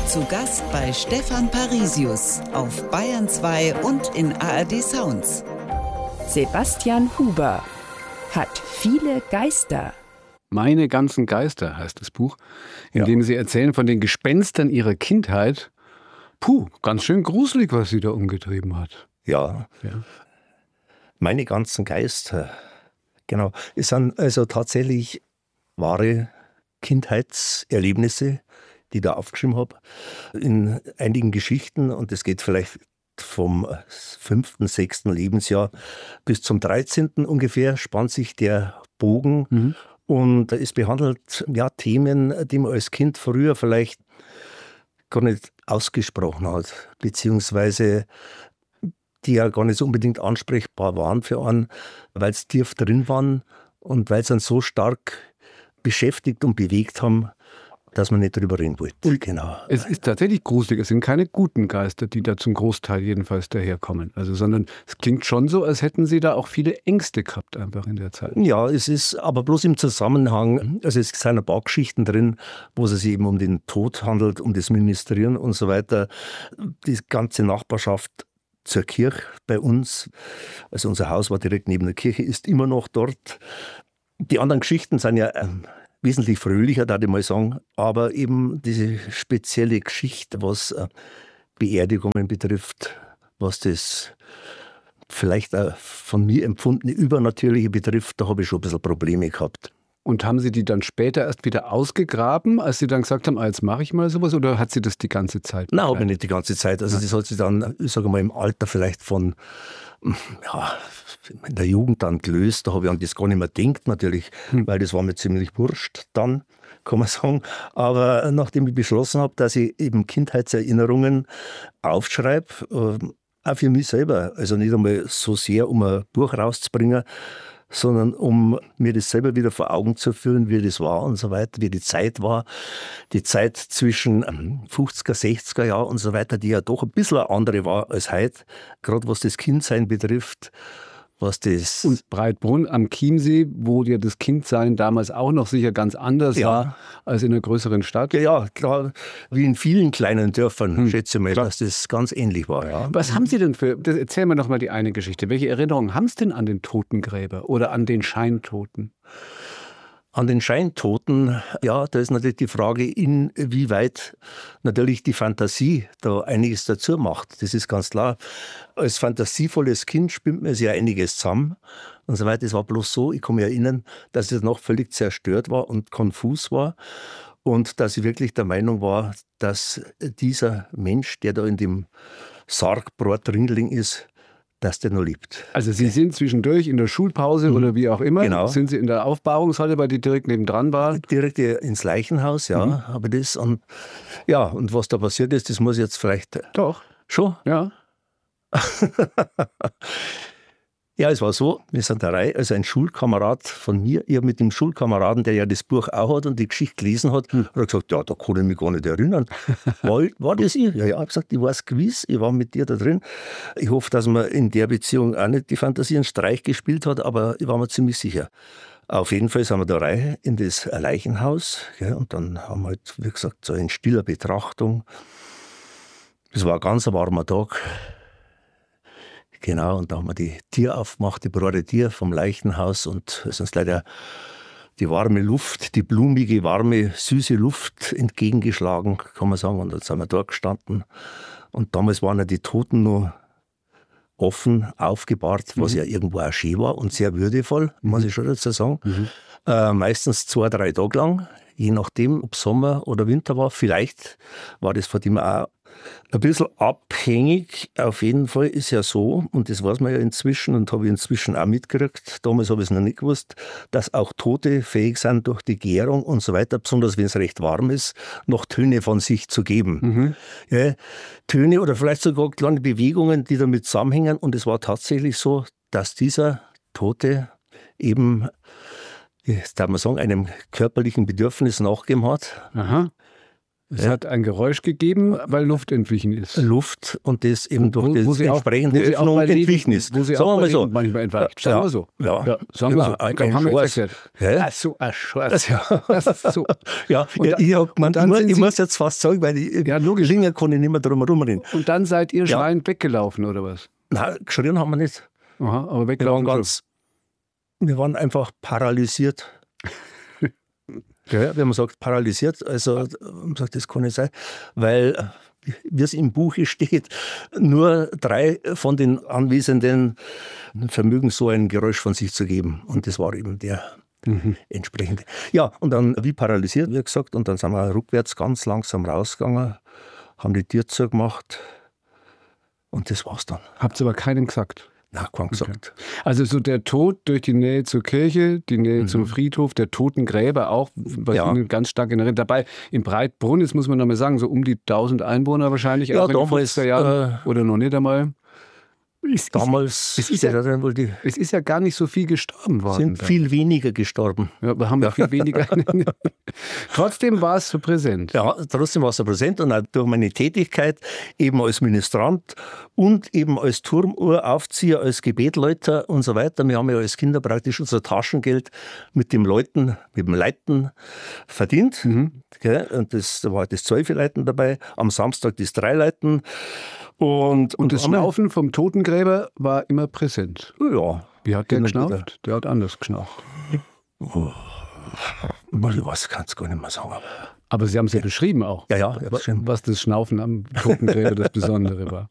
Zu Gast bei Stefan Parisius auf Bayern 2 und in ARD Sounds. Sebastian Huber hat viele Geister. Meine ganzen Geister heißt das Buch, in dem Sie erzählen von den Gespenstern Ihrer Kindheit. Puh, ganz schön gruselig, was sie da umgetrieben hat. Ja. Meine ganzen Geister. Genau. Es sind also tatsächlich wahre Kindheitserlebnisse, die ich da aufgeschrieben habe, in einigen Geschichten. Und es geht vielleicht vom 5., 6. Lebensjahr bis zum 13. ungefähr, spannt sich der Bogen. Mhm. Und es behandelt Themen, die man als Kind früher vielleicht gar nicht ausgesprochen hat, beziehungsweise die ja gar nicht so unbedingt ansprechbar waren für einen, weil es tief drin waren und weil sie uns so stark beschäftigt und bewegt haben, dass man nicht drüber reden wollte. Genau. Es ist tatsächlich gruselig. Es sind keine guten Geister, die da zum Großteil jedenfalls daherkommen. Sondern es klingt schon so, als hätten Sie da auch viele Ängste gehabt einfach in der Zeit. Ja, es ist aber bloß im Zusammenhang, also es sind ein paar Geschichten drin, wo es sich eben um den Tod handelt, um das Ministrieren und so weiter. Die ganze Nachbarschaft zur Kirche bei uns, also unser Haus war direkt neben der Kirche, ist immer noch dort. Die anderen Geschichten sind ja wesentlich fröhlicher, darf ich mal sagen, aber eben diese spezielle Geschichte, was Beerdigungen betrifft, was das vielleicht auch von mir empfundene Übernatürliche betrifft, da habe ich schon ein bisschen Probleme gehabt. Und haben Sie die dann später erst wieder ausgegraben, als Sie dann gesagt haben, jetzt mache ich mal sowas, oder hat Sie das die ganze Zeit? Nein, habe ich nicht die ganze Zeit. Also das hat sich dann, ich sage mal, im Alter vielleicht von, in der Jugend dann gelöst. Da habe ich an das gar nicht mehr gedacht natürlich, weil das war mir ziemlich wurscht dann, kann man sagen. Aber nachdem ich beschlossen habe, dass ich eben Kindheitserinnerungen aufschreibe, auch für mich selber, also nicht einmal so sehr, um ein Buch rauszubringen, sondern um mir das selber wieder vor Augen zu führen, wie das war und so weiter, wie die Zeit war. Die Zeit zwischen 50er, 60er Jahren und so weiter, die ja doch ein bisschen eine andere war als heute, gerade was das Kindsein betrifft. Und Breitbrunn am Chiemsee, wo ja das Kindsein damals auch noch sicher ganz anders war als in einer größeren Stadt. Ja, klar, wie in vielen kleinen Dörfern, schätze ich mal, dass das ganz ähnlich war. Ja. Was haben Sie denn erzähl mir noch mal die eine Geschichte. Welche Erinnerungen haben Sie denn an den Totengräber oder an den Scheintoten? An den Scheintoten, da ist natürlich die Frage, inwieweit natürlich die Fantasie da einiges dazu macht. Das ist ganz klar. Als fantasievolles Kind spinnt man sich ja einiges zusammen und so weiter. Es war bloß so, ich kann mich erinnern, dass es noch völlig zerstört war und konfus war und dass ich wirklich der Meinung war, dass dieser Mensch, der da in dem Sargbrot-Rindling ist, dass der noch lebt. Also Sie sind zwischendurch in der Schulpause oder wie auch immer, sind Sie in der Aufbahrungshalle, weil die direkt nebendran war? Direkt ins Leichenhaus, aber das und was da passiert ist, das muss ich jetzt vielleicht... Doch. Schon? Ja. Ja, es war so, wir sind eine Reihe, also ein Schulkamerad von mir, ich habe mit dem Schulkameraden, der ja das Buch auch hat und die Geschichte gelesen hat, hat er gesagt, da kann ich mich gar nicht erinnern. War das ich? Ja, ich habe gesagt, ich weiß gewiss, ich war mit dir da drin. Ich hoffe, dass man in der Beziehung auch nicht die Fantasie einen Streich gespielt hat, aber ich war mir ziemlich sicher. Auf jeden Fall sind wir da rein in das Leichenhaus und dann haben wir halt, wie gesagt, so in stiller Betrachtung. Es war ein ganz warmer Tag. Genau, und da haben wir die Tür aufgemacht, die braune Tür vom Leichenhaus und es ist uns leider die warme Luft, die blumige, warme, süße Luft entgegengeschlagen, kann man sagen. Und dann sind wir dort gestanden und damals waren ja die Toten noch offen aufgebahrt, was ja irgendwo auch schön war und sehr würdevoll, muss ich schon dazu sagen. Meistens 2, 3 Tage lang, je nachdem, ob Sommer oder Winter war. Vielleicht war das von dem auch ein bisschen abhängig. Auf jeden Fall ist ja so, und das weiß man ja inzwischen und habe ich inzwischen auch mitgekriegt, damals habe ich es noch nicht gewusst, dass auch Tote fähig sind, durch die Gärung und so weiter, besonders wenn es recht warm ist, noch Töne von sich zu geben. Ja, Töne oder vielleicht sogar kleine Bewegungen, die damit zusammenhängen. Und es war tatsächlich so, dass dieser Tote eben, darf man sagen, einem körperlichen Bedürfnis nachgegeben hat. Aha. Es hat ein Geräusch gegeben, weil Luft entwichen ist. Luft und das eben durch Wo die sie auch- entsprechende wo sie auch Öffnung bei Leben- entwichen ist. Wo sie Sagen auch wir bei mal so. Leben manchmal entweicht. Sagen wir so. Ja. Sagen wir so. Ein Haben wir Schwarz. jetzt erklärt. Ja. Ach so, ach Schwarz. Das ist so. Ja, Und ja, dann- ich, hab gemeint, dann sind ich Sie- muss jetzt fast sagen, weil ich Ja, logisch. Linger kann ich nicht mehr drum herum reden. Und dann seid ihr Ja. schreiend weggelaufen, oder was? Nein, geschrien haben wir nicht. Aha, aber Wir weggelaufen. wir waren einfach paralysiert. Ja, wenn man sagt paralysiert, also man sagt, das kann nicht sein, weil, wie es im Buche steht, nur 3 von den Anwesenden vermögen so ein Geräusch von sich zu geben. Und das war eben der entsprechende. Ja, und dann wie paralysiert, wie gesagt, und dann sind wir rückwärts ganz langsam rausgegangen, haben die Tür zugemacht und das war's dann. Habt ihr aber keinem gesagt. Na, kein gesagt. Also so der Tod durch die Nähe zur Kirche, die Nähe zum Friedhof, der Totengräber auch bei Ja. Ihnen ganz stark in Erinnerung. Dabei in Breitbrunn, jetzt muss man noch mal sagen, so um die 1000 Einwohner wahrscheinlich, Ja, auch in den damals, 50er Jahren oder noch nicht einmal. Damals es ist ja- steht da drin wohl die Es ist ja gar nicht so viel gestorben worden. sind da. viel weniger gestorben. Ja, wir haben ja viel weniger. Trotzdem war es so präsent. Ja, trotzdem war es so präsent und auch durch meine Tätigkeit eben als Ministrant und eben als Turmuraufzieher, als Gebetläuter und so weiter. Wir haben ja als Kinder praktisch unser Taschengeld mit dem Leuten verdient. Gell? Und da war das 12 Leuten dabei, am Samstag das 3 Leuten. Und Das Schnaufen vom Totengräber war immer präsent. Ja. Wie hat der Immer geschnauft? Der hat anders geschnauft. Ich weiß, kann es gar nicht mehr sagen. Aber Aber Sie haben es ja beschrieben auch. Ja, ich hab's schon. Was das Schnaufen am Totengräber das Besondere war.